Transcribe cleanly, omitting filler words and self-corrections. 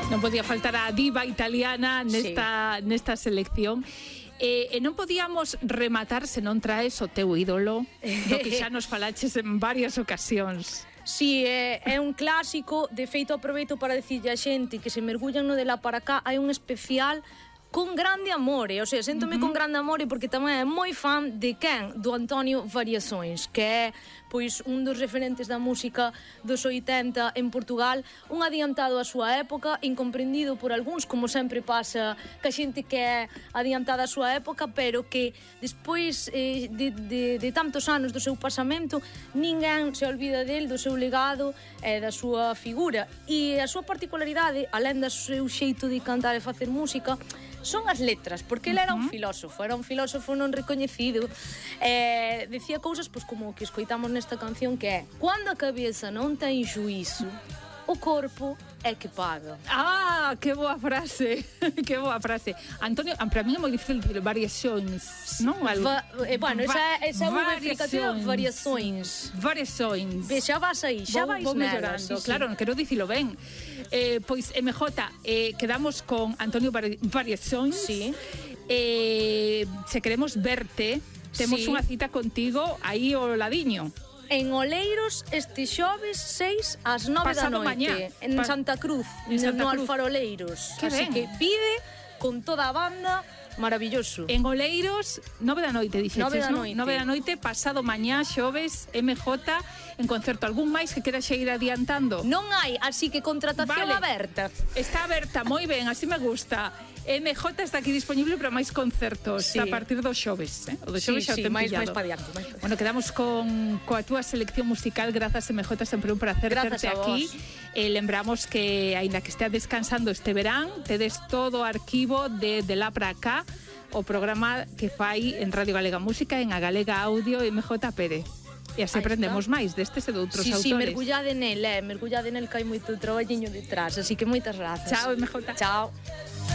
Non podía faltar a diva italiana nesta selección. E non podíamos rematar se non traes o teu ídolo, do que xa nos falaches en varias ocasións. Si, é un clásico. De feito, aproveito para dicirlle a xente que se mergullan no de lá para cá. Hai un especial con grande amore, o sea, séntome con grande amore porque tamén é moi fan de quen? Do Antonio Variações, que é pois un dos referentes da música dos 80 en Portugal, un adiantado á súa época, incomprendido por algúns, como sempre pasa que a xente que é adiantada á súa época, pero que despois de tantos anos do seu pasamento, ninguén se olvida del, do seu legado e da súa figura. E a súa particularidade, alén do seu xeito de cantar e facer música, son as letras, porque ele era un filósofo non recoñecido. Decía cousas pois como que escoitamos nesta canción, que é: cando a cabeza non ten xuízo, o corpo é que paga. Ah, que boa frase. Que boa frase. Antonio, para mí é moi difícil dicir variacións, non? Bueno, esa é unha explicación. Variações. Ve, xa vas aí, xa vais mellorando. Claro, non quero dicilo ben. Pois, MJ, quedamos con Antonio Variações. Sí. Se queremos verte, temos unha cita contigo aí ao ladiño. En Oleiros este xoves 6 ás 9 da noite, en Santa Cruz, no Alfaroleiros. Así que pide con toda a banda, maravilloso. En Oleiros, 9 da noite, dixeches, non? 9 da noite, pasado mañá, xoves, MJ, en concerto. Algún máis que quera xa ir adiantando? Non hai, así que contratación aberta. Está aberta, moi ben, así me gusta. MJ está aquí disponible para máis concertos a partir do xoves, O do xoves xa o ten pillado. máis pa diante. Bueno, quedamos coa túa selección musical. Grazas, MJ, sempre un placer terte aquí. Lembramos que, aínda que estea descansando este verán, tedes todo o arquivo de lá para cá, o programa que fai en Radio Galega Música, en A Galega Audio, MJ Pérez. E así aprendemos máis destes e de outros autores. Sí, mergullade nel, que hai moito traballiño detrás, así que moitas grazas. Chao, MJ. Chao.